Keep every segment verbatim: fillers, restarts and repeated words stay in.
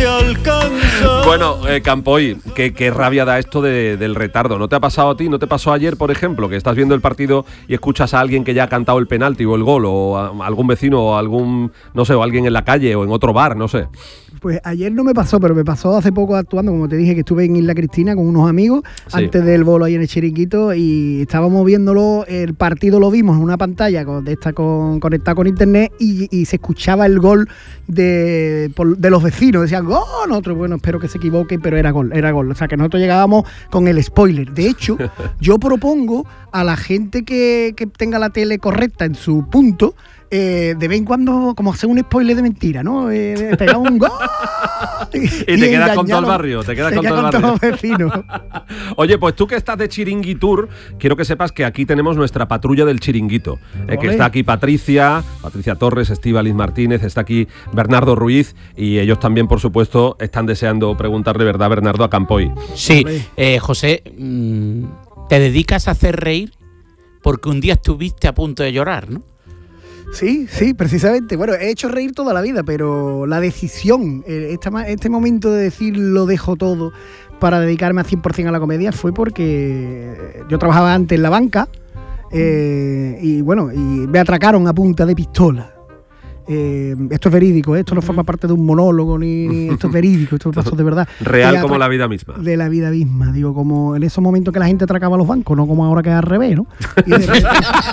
te alcanza. Bueno, eh, Campoy, ¿qué, qué rabia da esto de, del retardo. ¿No te ha pasado a ti? ¿No te pasó ayer, por ejemplo, que estás viendo el partido y escuchas a alguien que ya ha cantado el penalti o el gol, o a algún vecino o algún, no sé, o alguien en la calle o en otro bar, no sé? Pues ayer no me pasó, pero me pasó hace poco actuando, como te dije, que estuve en Isla Cristina con unos amigos, sí, antes del bolo ahí en el Chiringuito, y estábamos viéndolo, el partido lo vimos en una pantalla con, de esta con, conectada con internet, y, y se escuchaba el gol de, por, de los vecinos, decían gol, nosotros, bueno, espero que se equivoquen, pero era gol, era gol, o sea que nosotros llegábamos con el spoiler. De hecho, yo propongo a la gente que, que tenga la tele correcta en su punto, Eh, de vez en cuando, como hacer un spoiler de mentira, ¿no? Eh, pegar un gol. Y, y te quedas con todo el barrio, te quedas con todo el barrio. Todos los vecinos. Oye, pues tú que estás de Chiringuitur, quiero que sepas que aquí tenemos nuestra patrulla del Chiringuito. Eh, que está aquí Patricia, Patricia Torres, Estíbaliz Martínez, está aquí Bernardo Ruiz, y ellos también, por supuesto, están deseando preguntarle, ¿verdad, Bernardo, a Campoy? Sí, eh, José, mmm, te dedicas a hacer reír porque un día estuviste a punto de llorar, ¿no? Sí, sí, precisamente. Bueno, he hecho reír toda la vida, pero la decisión, este, este momento de decir lo dejo todo para dedicarme al cien por ciento a la comedia fue porque yo trabajaba antes en la banca eh, y bueno, y me atracaron a punta de pistola. Eh, esto es verídico, ¿eh? Esto no forma parte de un monólogo, ni, ni esto es verídico, esto pasó de verdad. Real como la vida misma. De la vida misma, digo, como en esos momentos que la gente atracaba a los bancos, no como ahora que es al revés, ¿no? Y de repente...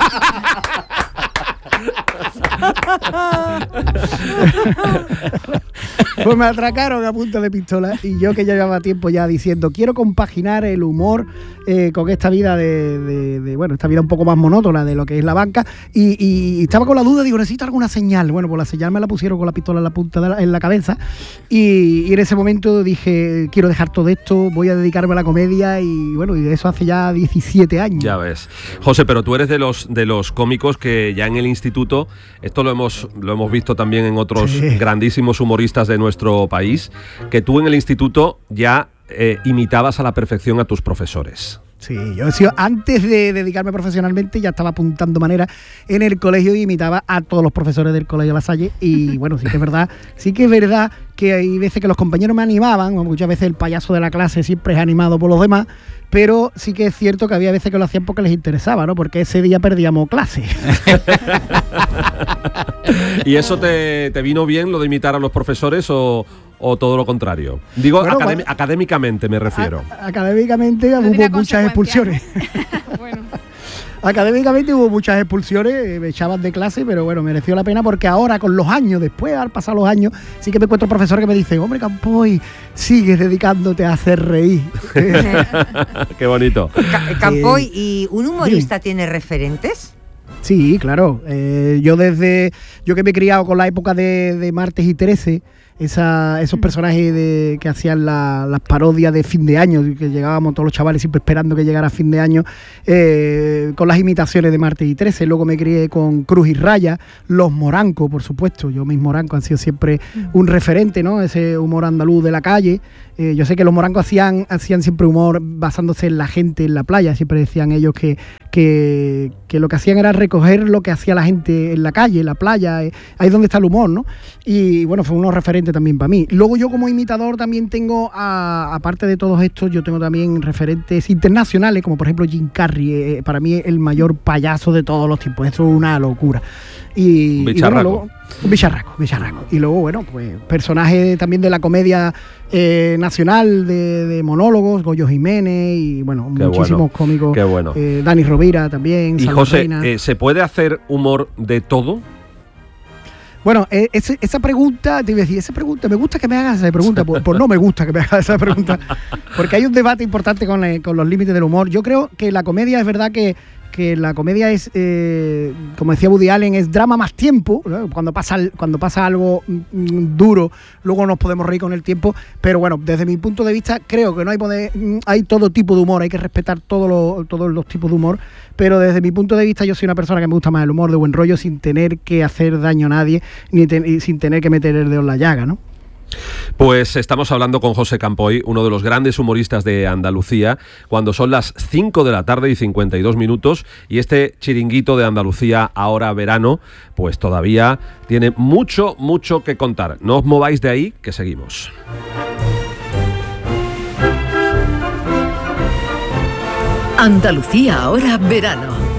Pues me atracaron a punta de pistola, y yo que ya llevaba tiempo ya diciendo quiero compaginar el humor eh, con esta vida de, de, de, bueno, esta vida un poco más monótona de lo que es la banca, y, y estaba con la duda, digo, necesito alguna señal. Bueno, pues la señal me la pusieron con la pistola en la punta de la, en la cabeza, y, y en ese momento dije, quiero dejar todo esto, voy a dedicarme a la comedia, y bueno, y de eso hace ya diecisiete años. Ya ves. José, pero tú eres de los de los cómicos que ya en el instituto, esto lo hemos lo hemos visto también en otros sí. grandísimos humoristas de nuestro país, que tú en el instituto ya eh, imitabas a la perfección a tus profesores. Sí, yo he sido, antes de dedicarme profesionalmente, ya estaba apuntando manera en el colegio y imitaba a todos los profesores del colegio La Salle, y bueno, sí que es verdad, sí que es verdad que hay veces que los compañeros me animaban, muchas veces el payaso de la clase siempre es animado por los demás, pero sí que es cierto que había veces que lo hacían porque les interesaba, ¿no? Porque ese día perdíamos clase. ¿Y eso te, te vino bien, lo de imitar a los profesores, o, o todo lo contrario? Digo, bueno, académi- bueno, académicamente me refiero. A, académicamente no hubo muchas expulsiones. Bueno. Académicamente hubo muchas expulsiones, me echaban de clase, pero bueno, mereció la pena, porque ahora, con los años, después de haber pasado los años, sí que me encuentro profesores que me dicen, hombre, Campoy, sigues dedicándote a hacer reír. Qué bonito. Ca- Campoy, ¿y un humorista sí. tiene referentes? Sí, claro. Eh, yo desde, yo que me he criado con la época de, de Martes y Trece, esa, esos personajes de, que hacían la, las parodias de fin de año, que llegábamos todos los chavales siempre esperando que llegara fin de año, eh, con las imitaciones de Martes y Trece. Luego me crié con Cruz y Raya, los Morancos, por supuesto. Yo mis Morancos han sido siempre un referente, ¿no? Ese humor andaluz de la calle. Eh, yo sé que los Morancos hacían, hacían siempre humor basándose en la gente en la playa. Siempre decían ellos que, que, que lo que hacían era recoger lo que hacía la gente en la calle, en la playa. Eh, ahí es donde está el humor, ¿no? Y bueno, fue unos referentes también para mí. Luego yo como imitador también tengo, a, aparte de todos estos, yo tengo también referentes internacionales, como por ejemplo Jim Carrey. Eh, para mí es el mayor payaso de todos los tiempos. Eso es una locura. Y, bicharraco. Y bueno, luego, un bicharraco, bicharraco. Y luego, bueno, pues personajes también de la comedia eh, nacional, de, de monólogos, Goyo Jiménez y bueno, qué muchísimos bueno, cómicos. Qué bueno. Eh, Dani Rovira también. Y José, eh, ¿se puede hacer humor de todo? Bueno, eh, ese, esa pregunta, te iba a decir, esa pregunta, me gusta que me hagas esa pregunta, por, por no me gusta que me hagas esa pregunta, porque hay un debate importante con, la, con los límites del humor. Yo creo que la comedia es verdad que que la comedia es, eh, como decía Woody Allen, es drama más tiempo, ¿no? Cuando pasa, cuando pasa algo mm, duro, luego nos podemos reír con el tiempo, pero bueno, desde mi punto de vista creo que no hay poder, hay todo tipo de humor, hay que respetar todo lo, todos los tipos de humor, pero desde mi punto de vista yo soy una persona que me gusta más el humor de buen rollo, sin tener que hacer daño a nadie, ni ten, sin tener que meter el dedo en la llaga, ¿no? Pues estamos hablando con José Campoy, uno de los grandes humoristas de Andalucía, cuando son las cinco de la tarde y cincuenta y dos minutos, y este chiringuito de Andalucía ahora verano, pues todavía tiene mucho, mucho que contar. No os mováis de ahí, que seguimos. Andalucía ahora verano.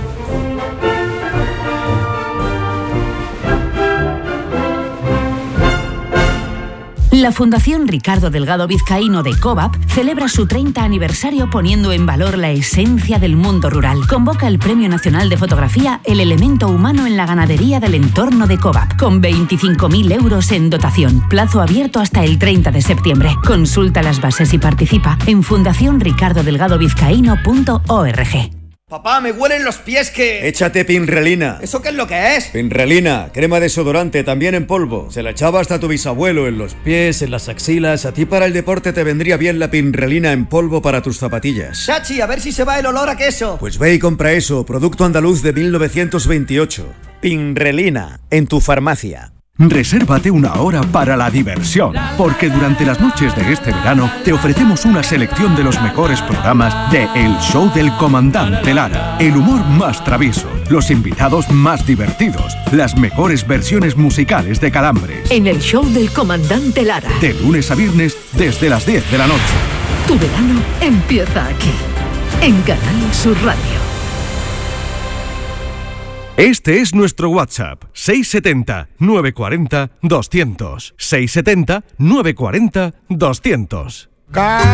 La Fundación Ricardo Delgado Vizcaíno de COVAP celebra su treinta aniversario poniendo en valor la esencia del mundo rural. Convoca el Premio Nacional de Fotografía El Elemento Humano en la Ganadería del Entorno de COVAP, con veinticinco mil euros en dotación. Plazo abierto hasta el treinta de septiembre. Consulta las bases y participa en fundación ricardo delgado vizcaíno punto org. Papá, me huelen los pies que... Échate Pinrelina. ¿Eso qué es lo que es? Pinrelina, crema desodorante, también en polvo. Se la echaba hasta tu bisabuelo en los pies, en las axilas. A ti para el deporte te vendría bien la Pinrelina en polvo para tus zapatillas. Chachi, a ver si se va el olor a queso. Pues ve y compra eso, producto andaluz de mil novecientos veintiocho. Pinrelina, en tu farmacia. Resérvate una hora para la diversión, porque durante las noches de este verano te ofrecemos una selección de los mejores programas de El Show del Comandante Lara. El humor más travieso, los invitados más divertidos, las mejores versiones musicales de Calambres. En El Show del Comandante Lara. De lunes a viernes desde las diez de la noche. Tu verano empieza aquí, en Canal Sur Radio. Este es nuestro WhatsApp, seis setenta, nueve cuarenta, doscientos. seis setenta, nueve cuarenta, doscientos.